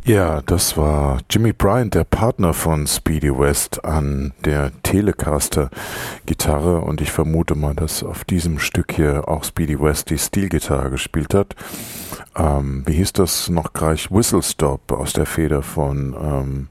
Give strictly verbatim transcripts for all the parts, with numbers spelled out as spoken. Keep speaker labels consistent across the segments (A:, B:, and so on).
A: Ja, das war Jimmy Bryant, der Partner von Speedy West an der Telecaster-Gitarre, und ich vermute mal, dass auf diesem Stück hier auch Speedy West die Stilgitarre gespielt hat. Ähm, wie hieß das noch gleich? Whistle Stop aus der Feder von ähm,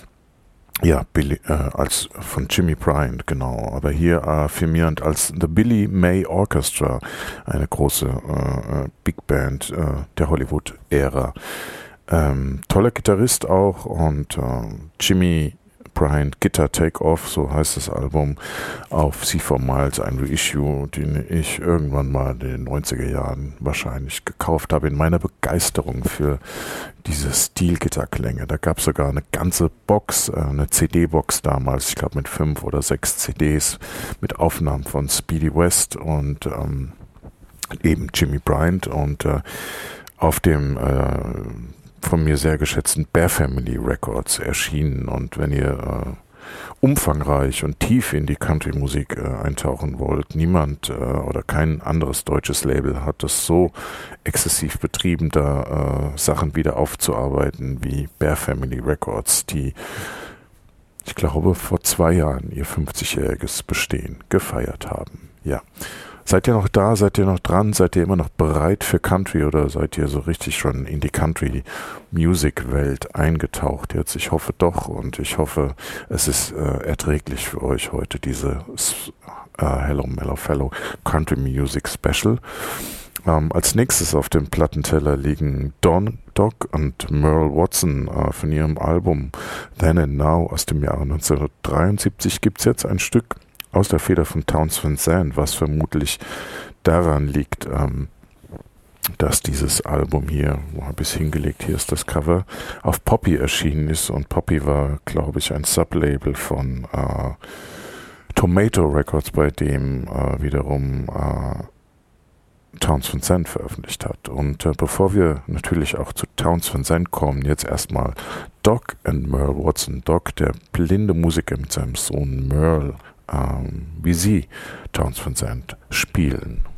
A: ja, Billy, äh, als von Jimmy Bryant, genau. Aber hier äh, firmierend als The Billy May Orchestra, eine große äh, Big Band äh, der Hollywood-Ära. Ähm, toller Gitarrist auch, und äh, Jimmy Bryant Guitar Take Off, so heißt das Album, auf C four Miles, ein Reissue, den ich irgendwann mal in den neunziger Jahren wahrscheinlich gekauft habe, in meiner Begeisterung für diese Steel-Gitarklänge. Da gab es sogar eine ganze Box, äh, eine C D-Box damals, ich glaube mit fünf oder sechs C Ds mit Aufnahmen von Speedy West und ähm, eben Jimmy Bryant, und äh, auf dem äh, von mir sehr geschätzten Bear Family Records erschienen. Und wenn ihr äh, umfangreich und tief in die Country-Musik äh, eintauchen wollt, niemand äh, oder kein anderes deutsches Label hat das so exzessiv betrieben, da äh, Sachen wieder aufzuarbeiten wie Bear Family Records, die, ich glaube, vor zwei Jahren ihr fünfzigjähriges Bestehen gefeiert haben. Ja. Seid ihr noch da? Seid ihr noch dran? Seid ihr immer noch bereit für Country, oder seid ihr so richtig schon in die Country-Music-Welt eingetaucht jetzt? Ich hoffe doch, und ich hoffe, es ist äh, erträglich für euch heute, diese äh, Hello Mellow Fellow Country Music Special. Ähm, als nächstes auf dem Plattenteller liegen Don Doc und Merle Watson äh, von ihrem Album Then and Now aus dem Jahre neunzehnhundertdreiundsiebzig. Gibt es jetzt ein Stück aus der Feder von Townes Van Zandt, was vermutlich daran liegt, ähm, dass dieses Album hier, wo habe ich es hingelegt, hier ist das Cover, auf Poppy erschienen ist, und Poppy war, glaube ich, ein Sublabel von äh, Tomato Records, bei dem äh, wiederum äh, Townes Van Zandt veröffentlicht hat. Und äh, bevor wir natürlich auch zu Townes Van Zandt kommen, jetzt erstmal Doc and Merle Watson. Doc, der blinde Musiker mit seinem Sohn Merle, ähm, wie sie Townes Van Zandt spielen.